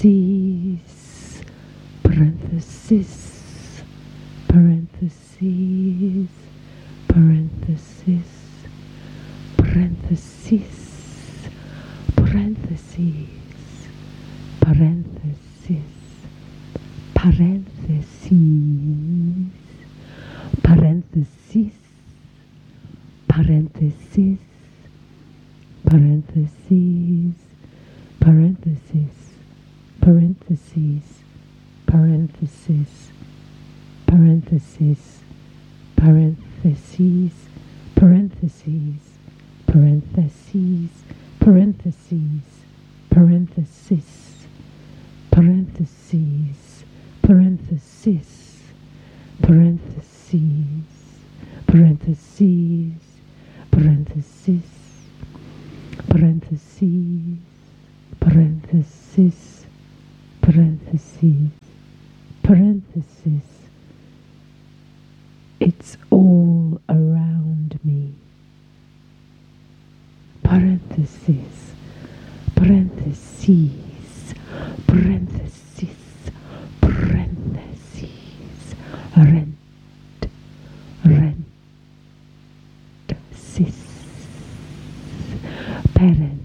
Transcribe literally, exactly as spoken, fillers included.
parentheses, parenthesis, parentheses, parenthesis, parenthesis, parentheses, parenthesis, parentheses, parenthesis, parenthesis, parentheses, parenthesis, parentheses, parenthesis, parenthesis, parentheses, parentheses, parentheses, parentheses, parenthesis, parentheses, parenthesis, parentheses, parentheses, parenthesis, parentheses, parenthesis, parentheses, parenthesis. It's all around me. Parenthesis, parentheses, parenthesis, parentheses, rent, rent, cis, parent.